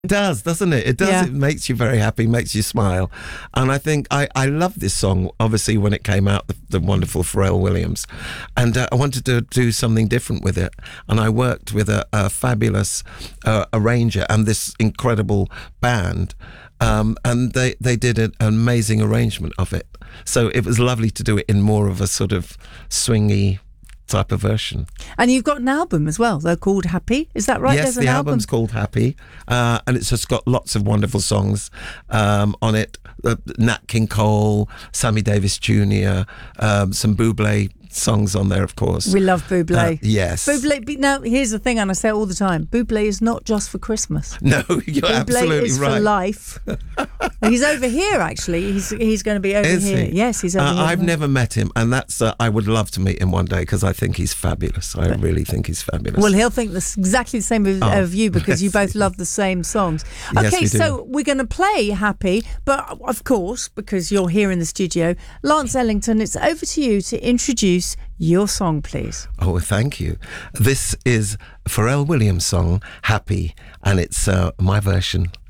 It does, doesn't it? It does. Yeah. It makes you very happy, makes you smile. And I think I love this song, obviously, when it came out, the wonderful Pharrell Williams. And I wanted to do something different with it. And I worked with a fabulous arranger and this incredible band. And they did an amazing arrangement of it. So it was lovely to do it in more of a sort of swingy type of version. And you've got an album as well. They're called Happy. Is that right? Yes, There's the an album's called Happy, and it's just got lots of wonderful songs on it. Nat King Cole, Sammy Davis Jr., some Bublé songs on there, of course. We love Bublé. Yes. Bublé. Now, here's the thing, and I say it all the time. Bublé is not just for Christmas. No, you're Bublé absolutely is right. for life. He's over here, actually. He's going to be over Is here. he? Yes, he's over here. I've never met him, and that's I would love to meet him one day because I think he's fabulous. I really think he's fabulous. Well, he'll think exactly the same of you because you both love the same songs. Yes, Okay, we do. so we're going to play Happy, but of course, because you're here in the studio, Lance Ellington, it's over to you to introduce your song, please. Oh, thank you. This is Pharrell Williams' song, Happy, and it's my version.